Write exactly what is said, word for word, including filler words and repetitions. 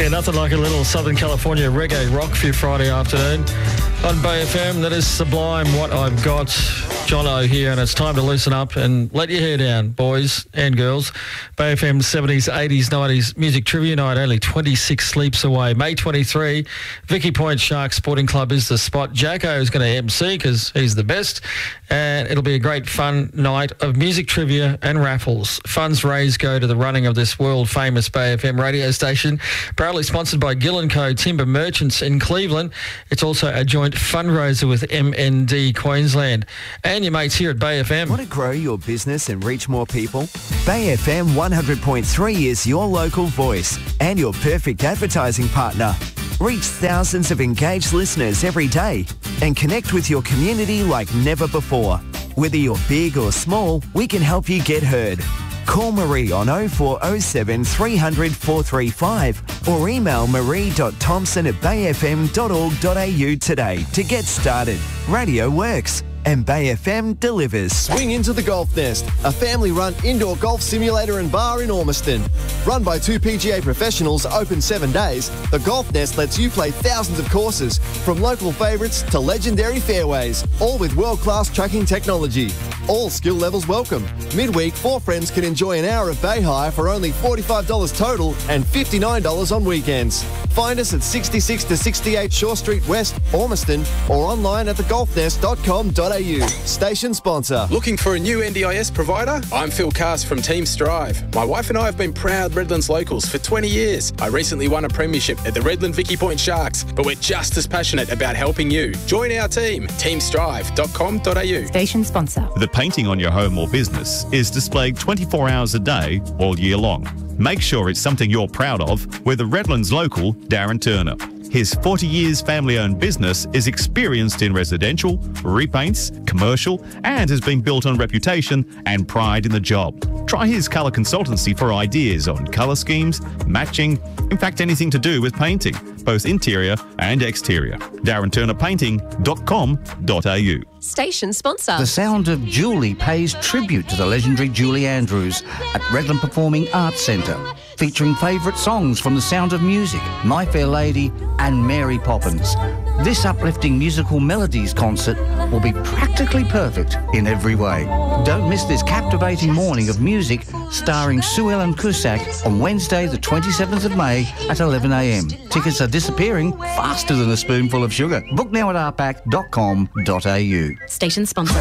Yeah, nothing like a little Southern California reggae rock for your Friday afternoon. On Bay F M, that is Sublime, What I've Got. Jono here, and it's time to loosen up and let your hair down, boys and girls. Bay F M seventies, eighties, nineties Music Trivia Night, only twenty-six sleeps away. May twenty-third, Vicky Point Sharks Sporting Club is the spot. Jacko is going to M C because he's the best, and it'll be a great fun night of music trivia and raffles. Funds raised go to the running of this world-famous Bay F M radio station, proudly sponsored by Gill and Co Timber Merchants in Cleveland. It's also a joint fundraiser with M N D Queensland. And your mates here at Bay F M. Want to grow your business and reach more people? Bay F M one hundred point three is your local voice and your perfect advertising partner. Reach thousands of engaged listeners every day and connect with your community like never before. Whether you're big or small, we can help you get heard. Call Marie on oh four oh seven, three hundred, four three five or email marie dot thompson at bay f m dot org dot a u today to get started. Radio works and Bay F M delivers. Swing into the Golf Nest, a family-run indoor golf simulator and bar in Ormiston. Run by two P G A professionals, open seven days, the Golf Nest lets you play thousands of courses, from local favourites to legendary fairways, all with world-class tracking technology. All skill levels welcome. Midweek, four friends can enjoy an hour of bay hire for only forty-five dollars total and fifty-nine dollars on weekends. Find us at sixty-six to sixty-eight Shore Street West, Ormiston, or online at the golf nest dot com dot a u. Station sponsor. Looking for a new N D I S provider? I'm Phil Cast from Team Strive. My wife and I have been proud Redlands locals for twenty years. I recently won a premiership at the Redland Vicky Point Sharks, but we're just as passionate about helping you. Join our team, team strive dot com dot a u. Station sponsor. The painting on your home or business is displayed twenty-four hours a day, all year long. Make sure it's something you're proud of with the Redlands local, Darren Turner. His forty years family-owned business is experienced in residential, repaints, commercial, and has been built on reputation and pride in the job. Try his colour consultancy for ideas on colour schemes, matching, in fact anything to do with painting, both interior and exterior. darren turner painting dot com dot a u. Station sponsor. The Sound of Julie pays tribute to the legendary Julie Andrews at Redland Performing Arts Centre, featuring favourite songs from The Sound of Music, My Fair Lady and Mary Poppins. This uplifting musical melodies concert will be practically perfect in every way. Don't miss this captivating morning of music starring Sue Ellen Cusack on Wednesday the twenty-seventh of May at eleven a m. Tickets are disappearing faster than a spoonful of sugar. Book now at r pack dot com dot a u. Station sponsor.